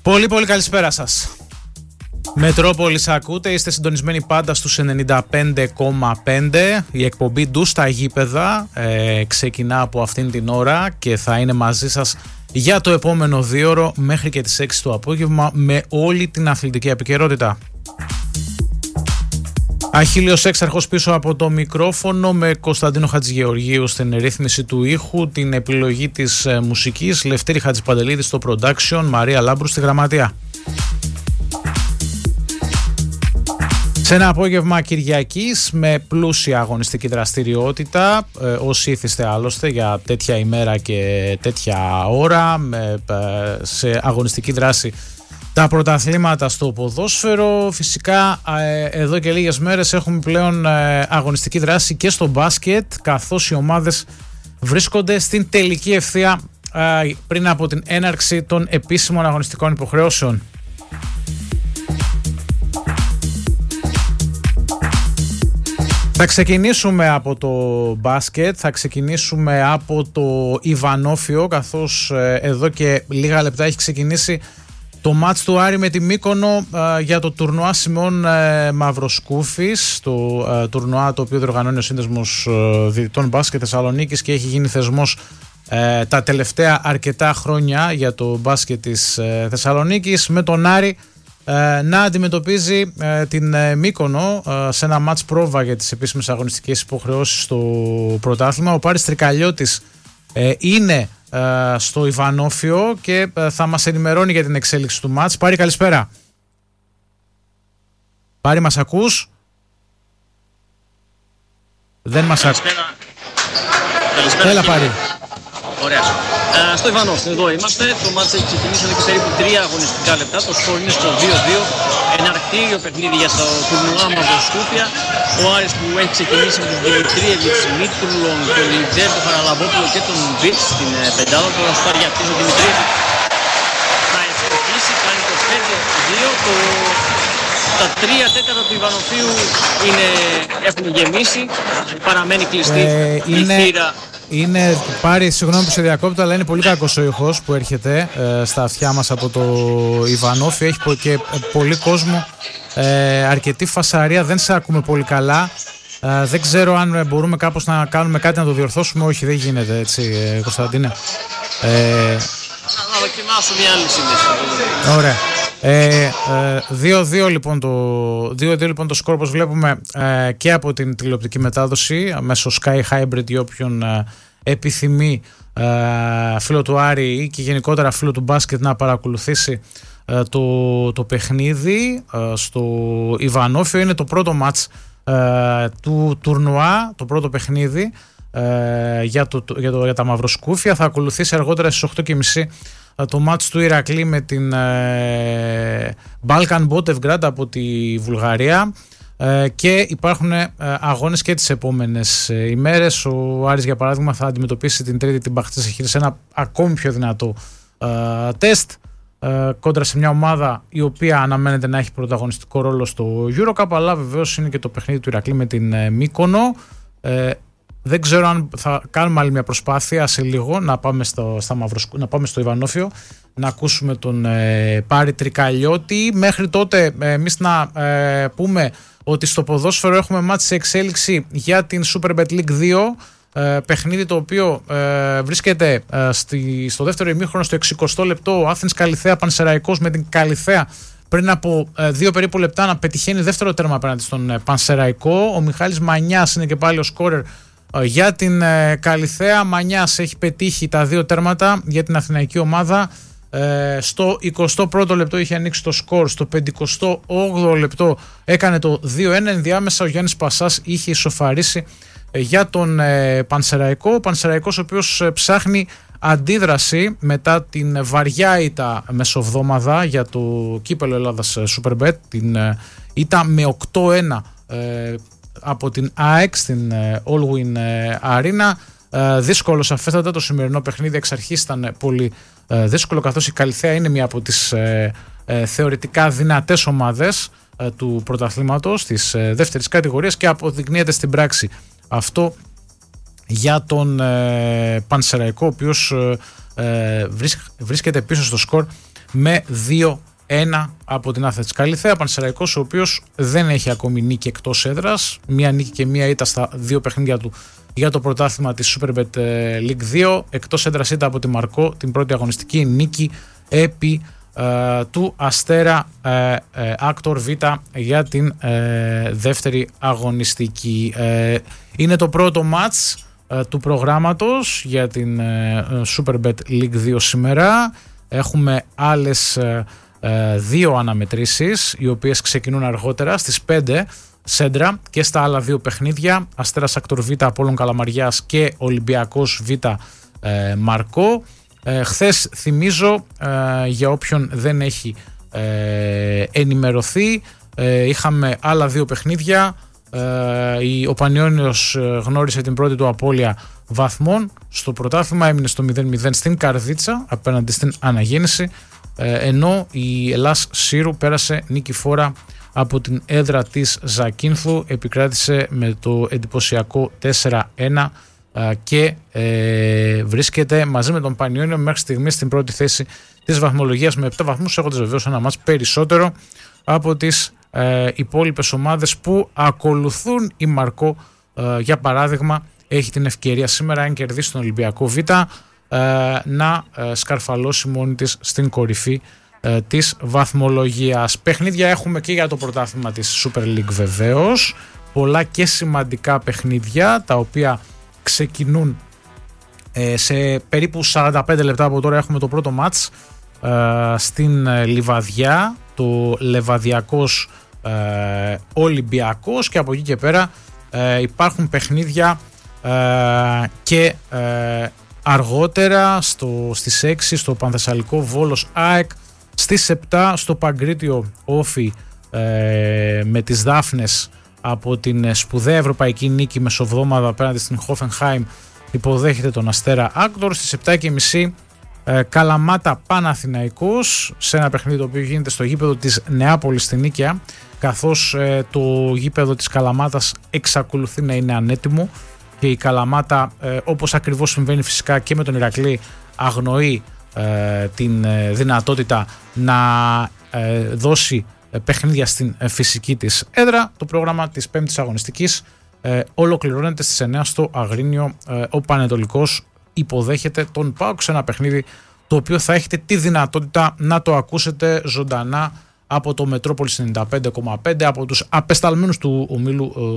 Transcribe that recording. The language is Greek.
Πολύ καλησπέρα σας. Μετρόπολης ακούτε, είστε συντονισμένοι πάντα στους 95,5. Η εκπομπή ντου στα γήπεδα ξεκινά από αυτήν την ώρα και θα είναι μαζί σας για το επόμενο 2ωρο μέχρι και τις 6 το απόγευμα με όλη την αθλητική επικαιρότητα. Αχίλιος Έξαρχος πίσω από το μικρόφωνο με Κωνσταντίνο Χατζηγεωργίου στην ρύθμιση του ήχου, την επιλογή της μουσικής, Λευτέρη Χατζηπαντελίδη στο production, Μαρία Λάμπρου στη γραμματεία. Σε ένα απόγευμα Κυριακής με πλούσια αγωνιστική δραστηριότητα, όσοι ήθιστε άλλωστε για τέτοια ημέρα και τέτοια ώρα, σε αγωνιστική δράση τα πρωταθλήματα στο ποδόσφαιρο. Φυσικά εδώ και λίγες μέρες έχουμε πλέον αγωνιστική δράση και στο μπάσκετ, καθώς οι ομάδες βρίσκονται στην τελική ευθεία πριν από την έναρξη των επίσημων αγωνιστικών υποχρεώσεων. Θα ξεκινήσουμε από το μπάσκετ, θα ξεκινήσουμε από το Ιβανόφιο, καθώς εδώ και λίγα λεπτά έχει ξεκινήσει το μάτς του Άρη με τη Μύκονο για το τουρνουά Σιμεών Μαυροσκούφης, το τουρνουά το οποίο διοργανώνει ο Σύνδεσμος Διαιτητών Μπάσκετ Θεσσαλονίκης και έχει γίνει θεσμός τα τελευταία αρκετά χρόνια για το μπάσκετ της Θεσσαλονίκης, με τον Άρη να αντιμετωπίζει την Μύκονο σε ένα μάτς πρόβα για τις επίσημες αγωνιστικές υποχρεώσεις στο πρωτάθλημα. Ο Πάρης Τρικαλιώτης είναι στο Ιβανόφιο και θα μας ενημερώνει για την εξέλιξη του μάτς. Πάρη, καλησπέρα. Πάρη, μας ακούς? Δεν μας ακούς. Καλησπέρα. Έλα, Πάρη. Ωραία. Στο Ιβανόφιο, εδώ είμαστε. Το μάτς έχει ξεκινήσει εδώ και περίπου 3 αγωνιστικά λεπτά. Το σκορ είναι στο 2-2. Εναρκτήριο παιχνίδι για το τουρνουά Μαυροσκούφια. Ο Άρης που έχει ξεκινήσει με τον Δημητρίεβιτ, Μήτρουλον, τον Λιντζέρ, τον Χαραλαμπόπουλο και τον Μπιτς στην πεντάδα. Τώρα στο Αριαπτής ο Δημητρίεβιτ θα εισερχίσει, κάνει το 5-2. Τα 3 τέταρτα του Ιβανοφίου έχουν γεμίσει. Παραμένει κλειστή η θύρα. Είναι, Πάρη, συγγνώμη που σε διακόπτω, αλλά είναι πολύ κακός ο ήχος που έρχεται στα αυτιά μας από το Ιβανόφιο. Έχει και πολύ κόσμο, αρκετή φασαρία, δεν σε ακούμε πολύ καλά. Δεν ξέρω αν μπορούμε κάπως να κάνουμε κάτι να το διορθώσουμε. Όχι, δεν γίνεται έτσι, Κωνσταντίνε. Να δοκιμάσω μια άλλη σύνδεση. Ωραία. 2-2 λοιπόν το σκορ, όπως βλέπουμε και από την τηλεοπτική μετάδοση μέσω Sky Hybrid, ή όποιον επιθυμεί φίλο του Άρη ή και γενικότερα φίλο του μπάσκετ να παρακολουθήσει το παιχνίδι στο Ιβανόφιο. Είναι το πρώτο μάτς του τουρνουά, το πρώτο παιχνίδι για τα Μαυροσκούφια. Θα ακολουθήσει αργότερα στις 8.30 το μάτς του Ηρακλή με την Balkan Botevgrad από τη Βουλγαρία, και υπάρχουν αγώνες και τις επόμενες ημέρες. Ο Άρης, για παράδειγμα, θα αντιμετωπίσει την Τρίτη την Μπαχτσέσεχιρ σε ένα ακόμη πιο δυνατό τεστ κόντρα σε μια ομάδα η οποία αναμένεται να έχει πρωταγωνιστικό ρόλο στο EuroCup, αλλά βεβαίως είναι και το παιχνίδι του Ηρακλή με την Μύκονο. Δεν ξέρω αν θα κάνουμε άλλη μια προσπάθεια σε λίγο να πάμε στο Ιβανόφιο, να ακούσουμε τον Πάρη Τρικαλιώτη. Μέχρι τότε εμείς να πούμε ότι στο ποδόσφαιρο έχουμε μάτς σε εξέλιξη για την Superbet League 2, παιχνίδι το οποίο βρίσκεται στο δεύτερο ημίχρονο, στο 60 λεπτό. Ο Άθηνς Καλιθέα Πανσεραϊκός, με την Καλιθέα πριν από 2 περίπου λεπτά να πετυχαίνει δεύτερο τέρμα απέναντι στον Πανσεραϊκό. Ο Μιχάλης Μανιάς είναι και πάλι ο σκόρερ για την Καλιθέα. Μανιάς έχει πετύχει τα 2 τέρματα για την αθηναϊκή ομάδα. Στο 21ο λεπτό είχε ανοίξει το σκορ, στο 58ο λεπτό έκανε το 2-1. Ενδιάμεσα ο Γιάννης Πασάς είχε ισοφαρίσει για τον Πανσεραϊκό. Ο Πανσεραϊκός, ο οποίος ψάχνει αντίδραση μετά την βαριά ήττα μεσοβδόμαδα για το κύπελλο Ελλάδας Superbet, την ήττα με 8-1 από την ΑΕΚ στην Allwyn Arena. Δύσκολο σαφέστατα, το σημερινό παιχνίδι εξ αρχής ήταν πολύ δύσκολο, καθώς η Καλιθέα είναι μία από τις θεωρητικά δυνατές ομάδες του πρωταθλήματος της δεύτερης κατηγορίας, και αποδεικνύεται στην πράξη αυτό για τον Πανσεραϊκό, ο οποίος βρίσκεται πίσω στο σκορ με 2-1 από την Άθλητης Καλιθέα. Πανσεραϊκός, ο οποίος δεν έχει ακόμη νίκη εκτός έδρας, μία νίκη και μία ήττα στα 2 παιχνίδια του για το πρωτάθλημα της Superbet League 2. Εκτός έδρας ήττα από τη Μαρκό την πρώτη αγωνιστική, νίκη επί του Αστέρα Άκτορ Β για την δεύτερη αγωνιστική. Είναι το πρώτο μάτς του προγράμματος για την Superbet League 2 σήμερα. Έχουμε άλλες 2 αναμετρήσεις, οι οποίες ξεκινούν αργότερα στις 5 Σέντρα, και στα άλλα 2 παιχνίδια, Αστέρας Άκτορ Β Απόλλων Καλαμαριάς και Ολυμπιακός Β Μαρκό. Χθες, θυμίζω, για όποιον δεν έχει ενημερωθεί, είχαμε άλλα 2 παιχνίδια. Ο Πανιώνιος γνώρισε την πρώτη του απώλεια βαθμών στο πρωτάθλημα, έμεινε στο 0-0 στην Καρδίτσα απέναντι στην Αναγέννηση, ενώ η Ελλάς Σύρου πέρασε νικηφόρα από την έδρα της Ζακίνθου, επικράτησε με το εντυπωσιακό 4-1 και βρίσκεται μαζί με τον Πανιώνιο μέχρι στιγμής στην πρώτη θέση της βαθμολογίας με 7 βαθμούς, έχοντας βεβαίως ένα μάτς περισσότερο από τις υπόλοιπες ομάδες που ακολουθούν. Η Μαρκό, για παράδειγμα, έχει την ευκαιρία σήμερα, αν κερδίσει τον Ολυμπιακό Β, να σκαρφαλώσει μόνη της στην κορυφή της βαθμολογίας. Παιχνίδια έχουμε και για το πρωτάθλημα της Super League βεβαίως, πολλά και σημαντικά παιχνίδια, τα οποία ξεκινούν σε περίπου 45 λεπτά από τώρα. Έχουμε το πρώτο μάτς στην Λιβαδιά, το Λεβαδιακός Ολυμπιακός, και από εκεί και πέρα υπάρχουν παιχνίδια και αργότερα στις 6 στο Πανθεσσαλικό Βόλος ΑΕΚ, στις 7 στο Παγκρίτιο Όφι με τις Δάφνες από την σπουδαία ευρωπαϊκή νίκη μεσοβδόμαδα απέναντι στην Χόφενχάιμ υποδέχεται τον Αστέρα Άκτορ. Στις 7.30 Καλαμάτα Παναθηναϊκός, σε ένα παιχνίδι το οποίο γίνεται στο γήπεδο της Νεάπολης στην Νίκαια, καθώς το γήπεδο της Καλαμάτας εξακολουθεί να είναι ανέτοιμο και η Καλαμάτα, όπως ακριβώς συμβαίνει φυσικά και με τον Ηρακλή, αγνοεί την δυνατότητα να δώσει παιχνίδια στην φυσική της έδρα. Το πρόγραμμα της 5ης αγωνιστικής ολοκληρώνεται στις 9 στο Αγρίνιο. Ο Πανετολικός υποδέχεται τον ΠΑΟΚ σε ένα παιχνίδι το οποίο θα έχετε τη δυνατότητα να το ακούσετε ζωντανά από το Μετρόπολης 95,5, από τους απεσταλμένους του ομίλου